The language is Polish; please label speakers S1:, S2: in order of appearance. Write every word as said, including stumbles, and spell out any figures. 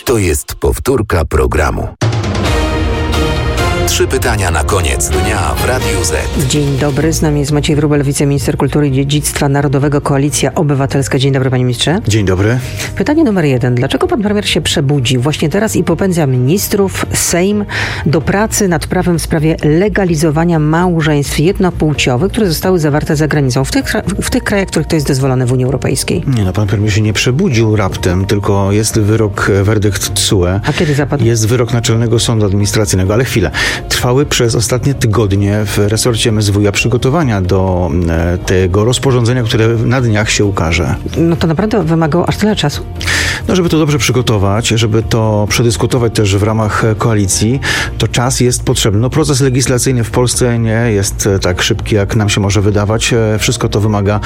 S1: To jest powtórka programu. Trzy pytania na koniec dnia w Radiu Z.
S2: Dzień dobry, z nami jest Maciej Wróbel, wiceminister kultury i dziedzictwa narodowego, Koalicja Obywatelska. Dzień dobry, panie ministrze.
S3: Dzień dobry.
S2: Pytanie numer jeden. Dlaczego pan premier się przebudzi właśnie teraz i popędza ministrów, Sejm do pracy nad prawem w sprawie legalizowania małżeństw jednopłciowych, które zostały zawarte za granicą, w tych, w tych krajach, w których to jest dozwolone w Unii Europejskiej?
S3: Nie, no pan premier się nie przebudził raptem, tylko jest wyrok, werdykt T S U E.
S2: A kiedy zapadł?
S3: Jest wyrok Naczelnego Sądu Administracyjnego, ale chwilę. Trwały przez ostatnie tygodnie w resorcie M S W iA przygotowania do e, tego rozporządzenia, które na dniach się ukaże.
S2: No to naprawdę wymagało aż tyle czasu?
S3: No, żeby to dobrze przygotować, żeby to przedyskutować też w ramach koalicji, to czas jest potrzebny. No, proces legislacyjny w Polsce nie jest tak szybki, jak nam się może wydawać. Wszystko to wymaga